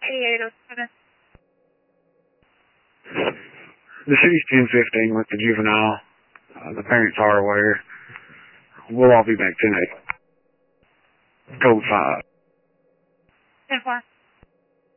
8807. The city's 1015 with the juvenile. The parents are aware. We'll all be back tonight. Code 5. 10-4.